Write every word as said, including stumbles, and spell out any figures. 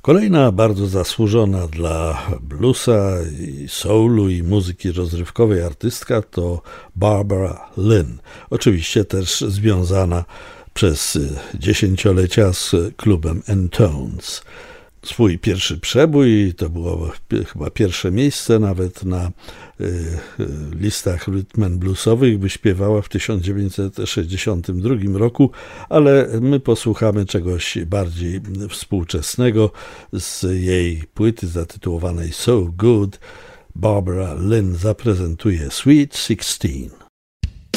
Kolejna bardzo zasłużona dla bluesa, i soulu i muzyki rozrywkowej artystka to Barbara Lynn. Oczywiście też związana przez dziesięciolecia z klubem N-Tones. Swój pierwszy przebój, to było chyba pierwsze miejsce nawet na y, y, listach rhythm and bluesowych, wyśpiewała w tysiąc dziewięćset sześćdziesiątym drugim roku, ale my posłuchamy czegoś bardziej współczesnego z jej płyty zatytułowanej So Good. Barbara Lynn zaprezentuje Sweet Sixteen.